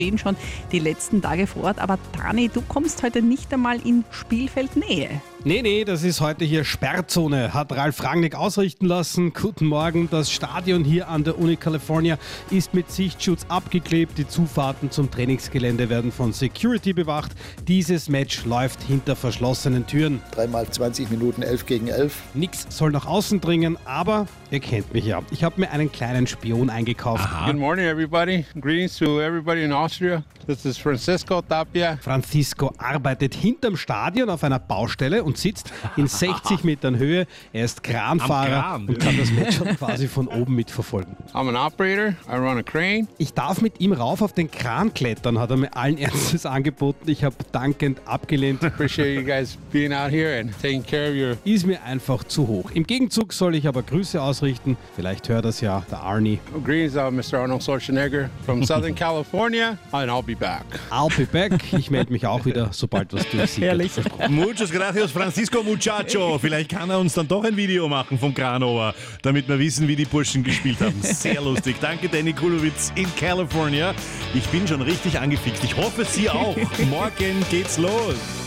stehen schon die letzten Tage vor Ort. Aber Dani, du kommst heute nicht einmal in Spielfeldnähe. Nee, das ist heute hier Sperrzone, hat Ralf Rangnick ausrichten lassen. Guten Morgen, das Stadion hier an der Uni California ist mit Sichtschutz abgeklebt. Die Zufahrten zum Trainingsgelände werden von Security bewacht. Dieses Match läuft hinter verschlossenen Türen. 3 x 20 Minuten 11 gegen 11. Nix soll nach außen dringen, aber ihr kennt mich ja. Ich habe mir einen kleinen Spion eingekauft. Good morning, everybody. Greetings to everybody in Austria. This is Francisco Tapia. Francisco arbeitet hinterm Stadion auf einer Baustelle und sitzt in 60 Metern Höhe. Er ist Kranfahrer und kann das Match schon quasi von oben mitverfolgen. I'm an operator. I run a crane. Ich darf mit ihm rauf auf den Kran klettern, hat er mir allen Ernstes angeboten. Ich habe dankend abgelehnt. Appreciate you guys being out here and taking care of your... Ist mir einfach zu hoch. Im Gegenzug soll ich aber Grüße ausrichten. Vielleicht hört das ja der Arnie. Greetings, Mr. Arnold Schwarzenegger from Southern California, and I'll be back. I'll be back. Ich melde mich auch wieder, sobald was durchsieht. Herrlich. Muchas gracias, Francisco Muchacho. Vielleicht kann er uns dann doch ein Video machen vom Kranover, damit wir wissen, wie die Burschen gespielt haben. Sehr lustig. Danke, Danny Kulowitz in California. Ich bin schon richtig angefixt. Ich hoffe, Sie auch. Morgen geht's los.